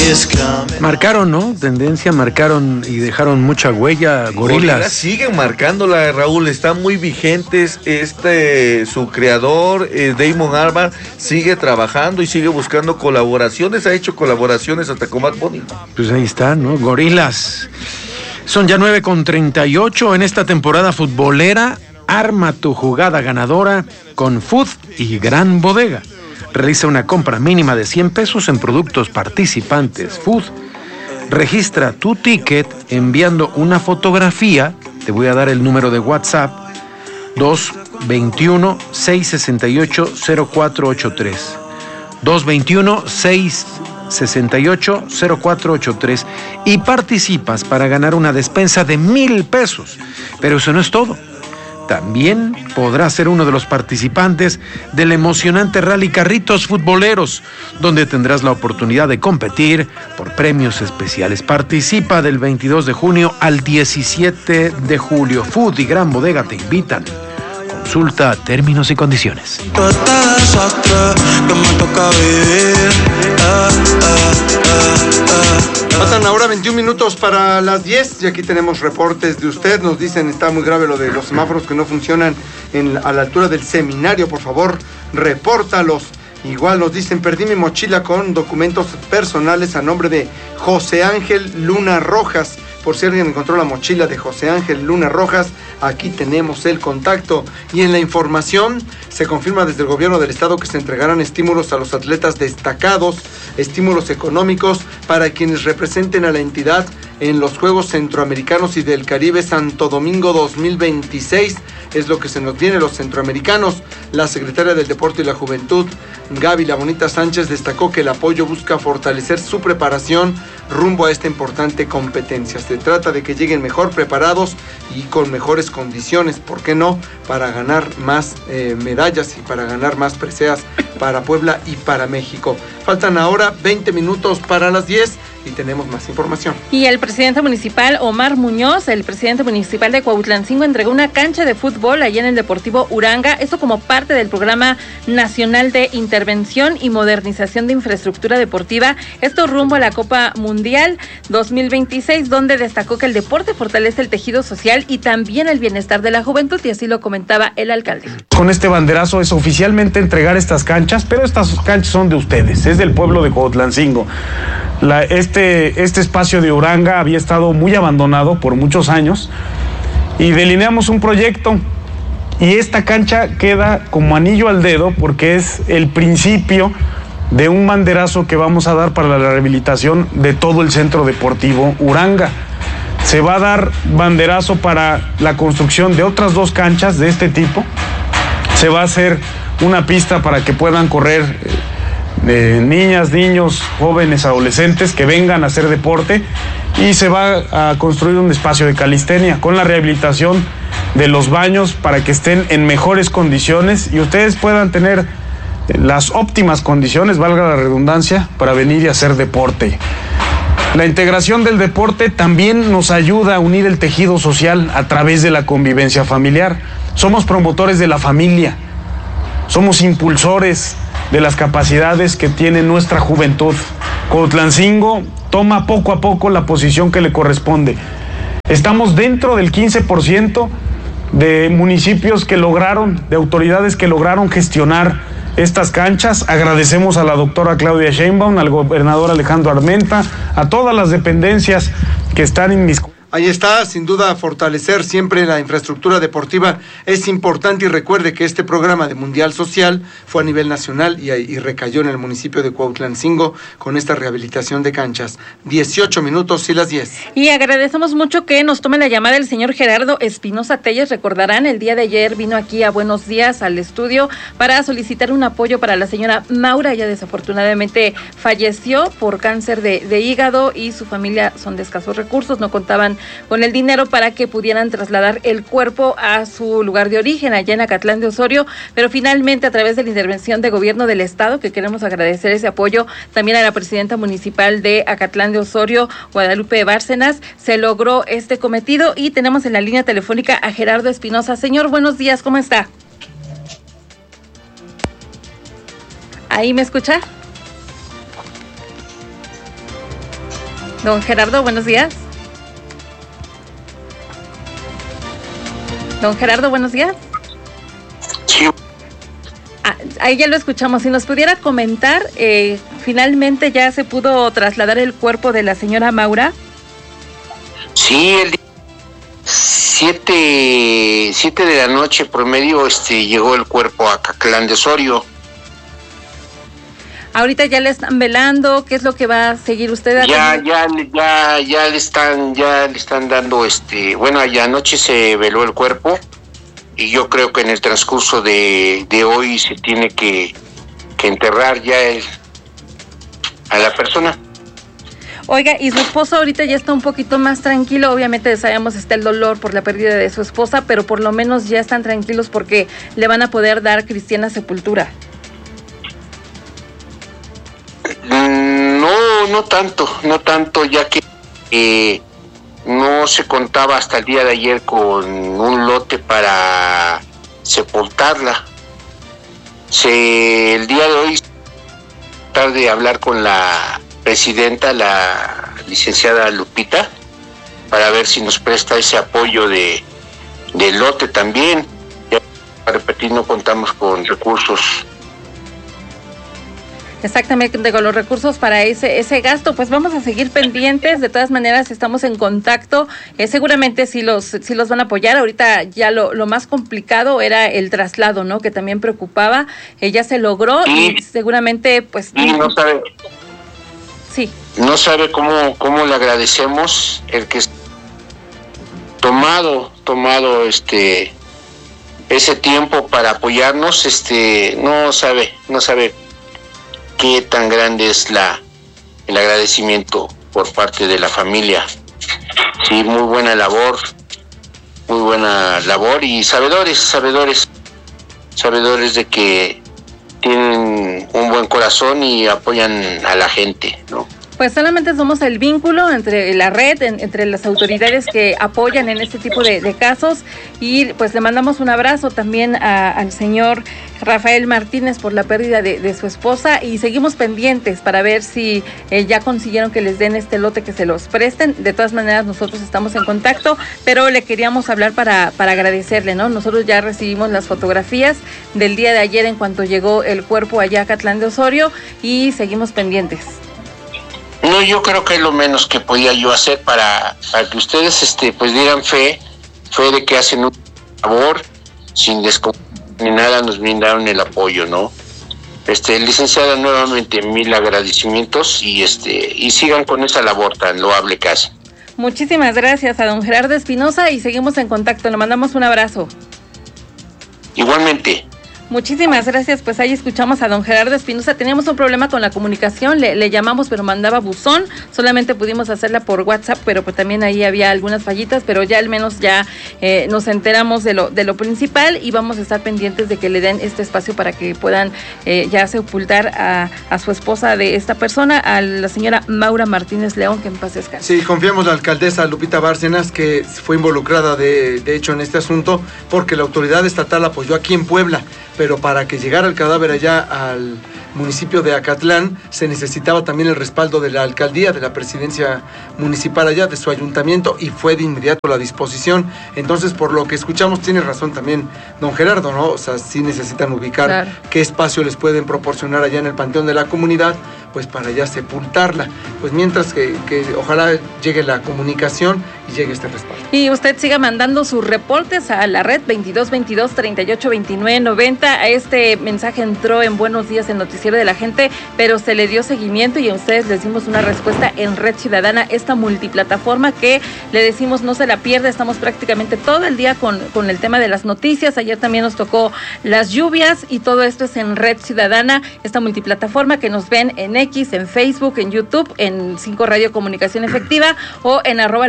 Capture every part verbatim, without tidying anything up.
Marcaron, ¿no? Tendencia, marcaron y dejaron mucha huella. Gorilas. Gorilas siguen marcándola, Raúl, están muy vigentes. Este, su creador, eh, Damon Albarn, sigue trabajando y sigue buscando colaboraciones. Ha hecho colaboraciones hasta con Bad Bunny. Pues ahí está, ¿no? Gorilas. Son ya nueve con treinta y ocho en esta temporada futbolera. Arma tu jugada ganadora con Food y Gran Bodega. Realiza una compra mínima de cien pesos en productos participantes Food. Registra tu ticket enviando una fotografía. Te voy a dar el número de WhatsApp: dos veintiuno, seiscientos sesenta y ocho, cero cuatro ochenta y tres. dos veintiuno, seiscientos sesenta y ocho, cero cuatro ochenta y tres y participas para ganar una despensa de mil pesos. Pero eso no es todo. También podrás ser uno de los participantes del emocionante Rally Carritos Futboleros, donde tendrás la oportunidad de competir por premios especiales. Participa del veintidós de junio al diecisiete de julio. Food y Gran Bodega te invitan. Consulta términos y condiciones. Faltan ahora veintiún minutos para las diez y aquí tenemos reportes de usted. Nos dicen, está muy grave lo de los semáforos que no funcionan en, a la altura del seminario. Por favor, repórtalos. Igual nos dicen, perdí mi mochila con documentos personales a nombre de José Ángel Luna Rojas. Por si alguien encontró la mochila de José Ángel Luna Rojas, aquí tenemos el contacto. Y en la información se confirma desde el gobierno del estado que se entregarán estímulos a los atletas destacados, estímulos económicos para quienes representen a la entidad en los Juegos Centroamericanos y del Caribe Santo Domingo dos mil veintiséis. Es lo que se nos viene los centroamericanos. La secretaria del Deporte y la Juventud, Gaby La Bonita Sánchez, destacó que el apoyo busca fortalecer su preparación rumbo a esta importante competencia. Se trata de que lleguen mejor preparados y con mejores condiciones, ¿por qué no?, para ganar más eh, medallas y para ganar más preseas para Puebla y para México. Faltan ahora veinte minutos para las diez y tenemos más información. Y el presidente municipal Omar Muñoz, el presidente municipal de Cuautlancingo, entregó una cancha de fútbol allá en el Deportivo Uranga, esto como parte del Programa Nacional de Intervención y Modernización de Infraestructura Deportiva, esto rumbo a la Copa Mundial dos mil veintiséis, donde destacó que el deporte fortalece el tejido social y también el bienestar de la juventud, y así lo comentaba el alcalde. Con este banderazo es oficialmente entregar estas canchas, pero estas canchas son de ustedes, es del pueblo de Cuautlancingo. La, este, este espacio de Uranga había estado muy abandonado por muchos años y delineamos un proyecto y esta cancha queda como anillo al dedo porque es el principio de un banderazo que vamos a dar para la rehabilitación de todo el centro deportivo Uranga. Se va a dar banderazo para la construcción de otras dos canchas de este tipo. Se va a hacer una pista para que puedan correr de niñas, niños, jóvenes, adolescentes que vengan a hacer deporte, y se va a construir un espacio de calistenia con la rehabilitación de los baños para que estén en mejores condiciones y ustedes puedan tener las óptimas condiciones, valga la redundancia, para venir y hacer deporte. La integración del deporte también nos ayuda a unir el tejido social a través de la convivencia familiar. Somos promotores de la familia, somos impulsores de las capacidades que tiene nuestra juventud. Cuautlancingo toma poco a poco la posición que le corresponde. Estamos dentro del quince por ciento de municipios que lograron, de autoridades que lograron gestionar estas canchas. Agradecemos a la doctora Claudia Sheinbaum, al gobernador Alejandro Armenta, a todas las dependencias que están inmiscuidas. Ahí está, sin duda, fortalecer siempre la infraestructura deportiva es importante, y recuerde que este programa de Mundial Social fue a nivel nacional y, y recayó en el municipio de Cuautlancingo con esta rehabilitación de canchas. dieciocho minutos y las diez. Y agradecemos mucho que nos tome la llamada el señor Gerardo Espinosa Telles. Recordarán, el día de ayer vino aquí a Buenos Días al estudio para solicitar un apoyo para la señora Maura. Ella desafortunadamente falleció por cáncer de, de hígado y su familia son de escasos recursos, no contaban con el dinero para que pudieran trasladar el cuerpo a su lugar de origen, allá en Acatlán de Osorio, pero finalmente a través de la intervención de gobierno del estado, que queremos agradecer ese apoyo también a la presidenta municipal de Acatlán de Osorio, Guadalupe Bárcenas, se logró este cometido y tenemos en la línea telefónica a Gerardo Espinosa. Señor, buenos días, ¿cómo está? ¿Ahí me escucha? Don Gerardo, buenos días. Don Gerardo, buenos días. Sí. Ah, ahí ya lo escuchamos. Si nos pudiera comentar, eh, finalmente ya se pudo trasladar el cuerpo de la señora Maura. Sí, el día siete, siete de la noche promedio este, llegó el cuerpo a Acatlán de Osorio. Ahorita ya le están velando, ¿qué es lo que va a seguir usted? Ya, ya, ya, ya le están, ya le están dando, este, bueno, allá anoche se veló el cuerpo y yo creo que en el transcurso de, de hoy se tiene que, que enterrar ya el, a la persona. Oiga, y su esposo ahorita ya está un poquito más tranquilo, obviamente sabemos está el dolor por la pérdida de su esposa, pero por lo menos ya están tranquilos porque le van a poder dar cristiana sepultura. No, no tanto, no tanto, ya que eh, no se contaba hasta el día de ayer con un lote para sepultarla. Se, el día de hoy, tarde de hablar con la presidenta, la licenciada Lupita, para ver si nos presta ese apoyo de, de lote también. Ya, para repetir, no contamos con recursos. Exactamente, con los recursos para ese ese gasto, pues vamos a seguir pendientes. De todas maneras, estamos en contacto. Eh, seguramente sí los sí los van a apoyar. Ahorita ya lo, lo más complicado era el traslado, ¿no? Que también preocupaba. Eh, ya se logró y, y seguramente, pues. Y no sabe. Sí. No sabe cómo cómo le agradecemos el que tomado tomado este ese tiempo para apoyarnos. Este no sabe no sabe. qué tan grande es la el agradecimiento por parte de la familia. Sí, muy buena labor, muy buena labor y sabedores, sabedores, sabedores de que tienen un buen corazón y apoyan a la gente, ¿no? Pues solamente somos el vínculo entre la red, en, entre las autoridades que apoyan en este tipo de, de casos y pues le mandamos un abrazo también a, al señor Rafael Martínez por la pérdida de, de su esposa y seguimos pendientes para ver si eh, ya consiguieron que les den este lote, que se los presten. De todas maneras nosotros estamos en contacto, pero le queríamos hablar para, para agradecerle, ¿no? Nosotros ya recibimos las fotografías del día de ayer en cuanto llegó el cuerpo allá a Acatlán de Osorio y seguimos pendientes. No, yo creo que es lo menos que podía yo hacer para, para que ustedes este pues dieran fe, fe de que hacen un favor, sin desconfiar ni nada, nos brindaron el apoyo, ¿no? Este, licenciada, nuevamente mil agradecimientos y este y sigan con esa labor tan loable que hacen. Muchísimas gracias a don Gerardo Espinosa y seguimos en contacto, le mandamos un abrazo. Igualmente. Muchísimas gracias, pues ahí escuchamos a don Gerardo Espinosa. Teníamos un problema con la comunicación, le, le llamamos pero mandaba buzón, solamente pudimos hacerla por WhatsApp, pero pues también ahí había algunas fallitas, pero ya al menos ya eh, nos enteramos de lo de lo principal y vamos a estar pendientes de que le den este espacio para que puedan eh, ya sepultar a, a su esposa de esta persona, a la señora Maura Martínez León, que en paz descanse. Sí, confiamos en la alcaldesa Lupita Bárcenas, que fue involucrada de, de hecho en este asunto, porque la autoridad estatal apoyó aquí en Puebla, pero para que llegara el cadáver allá al municipio de Acatlán se necesitaba también el respaldo de la alcaldía, de la presidencia municipal allá, de su ayuntamiento, y fue de inmediato la disposición. Entonces, por lo que escuchamos, tiene razón también don Gerardo, ¿no? O sea, sí necesitan ubicar claro. qué espacio les pueden proporcionar allá en el panteón de la comunidad, pues para ya sepultarla. Pues mientras que, que ojalá llegue la comunicación y llegue este respaldo. Y usted siga mandando sus reportes a la red veintidós veintidós treinta y ocho veintinueve noventa. A este mensaje entró en Buenos Días el noticiero de la gente, pero se le dio seguimiento y a ustedes les dimos una respuesta en Red Ciudadana, esta multiplataforma que le decimos no se la pierda. Estamos prácticamente todo el día con, con el tema de las noticias. Ayer también nos tocó las lluvias y todo esto es en Red Ciudadana, esta multiplataforma que nos ven en X, en Facebook, en YouTube, en cinco Radio Comunicación Efectiva o en arroba la red cinco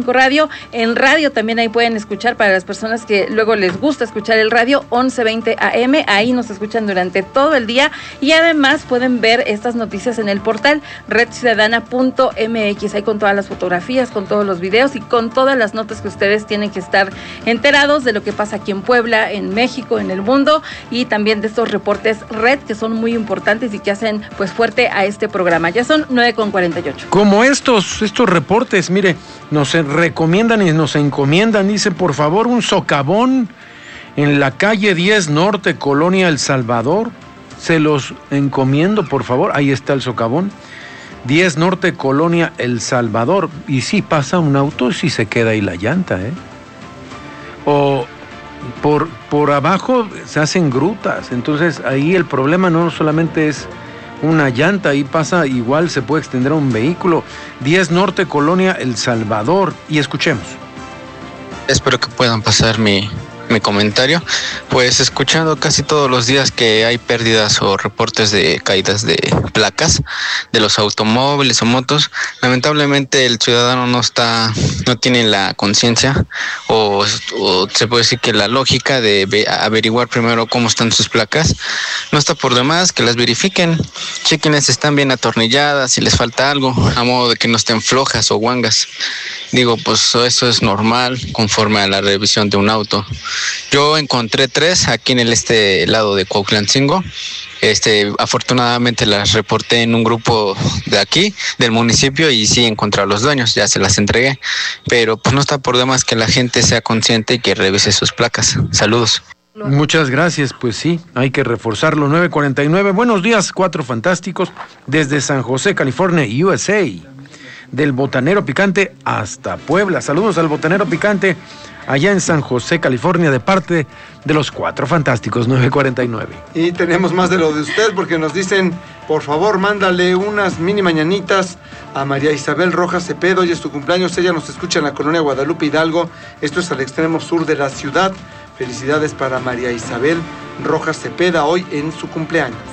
cinco Radio. En radio también ahí pueden escuchar, para las personas que luego les gusta escuchar el radio, once veinte A M, ahí nos escuchan durante todo el día, y además pueden ver estas noticias en el portal red ciudadana punto m x, ahí con todas las fotografías, con todos los videos y con todas las notas que ustedes tienen que estar enterados de lo que pasa aquí en Puebla, en México, en el mundo, y también de estos reportes red que son muy importantes y que hacen pues fuerte a este programa. Ya son nueve con cuarenta y ocho. Como estos, estos reportes, mire, nos recomiendan y nos encomiendan, dice, por favor, un socavón en la calle diez Norte, Colonia El Salvador. Se los encomiendo, por favor. Ahí está el socavón. diez Norte, Colonia El Salvador. Y si pasa un auto, si se queda ahí la llanta, ¿eh? O por, por abajo se hacen grutas. Entonces ahí el problema no solamente es una llanta, ahí pasa, igual se puede extender a un vehículo. diez Norte, Colonia El Salvador. Y escuchemos. Espero que puedan pasar mi, mi comentario. Pues escuchando casi todos los días que hay pérdidas o reportes de caídas de placas de los automóviles o motos, lamentablemente el ciudadano no está, no tiene la conciencia o, o se puede decir que la lógica de averiguar primero cómo están sus placas. No está por demás que las verifiquen, chequenles si están bien atornilladas, si les falta algo, a modo de que no estén flojas o guangas. Digo, pues eso es normal conforme a la revisión de un auto. Yo encontré tres aquí en el este lado de Cuautlancingo. Este, afortunadamente las reporté en un grupo de aquí, del municipio, y sí encontré a los dueños, ya se las entregué. Pero pues no está por demás que la gente sea consciente y que revise sus placas. Saludos. Muchas gracias, pues sí, hay que reforzarlo. nueve cuarenta y nueve, buenos días, Cuatro Fantásticos, desde San José, California, U S A. Del Botanero Picante hasta Puebla. Saludos al Botanero Picante allá en San José, California, de parte de los Cuatro Fantásticos. Nueve cuarenta y nueve. Y tenemos más de lo de usted, porque nos dicen, por favor, mándale unas mini mañanitas a María Isabel Rojas Cepeda. Hoy es su cumpleaños, ella nos escucha en la colonia Guadalupe Hidalgo. Esto es al extremo sur de la ciudad. Felicidades para María Isabel Rojas Cepeda hoy en su cumpleaños.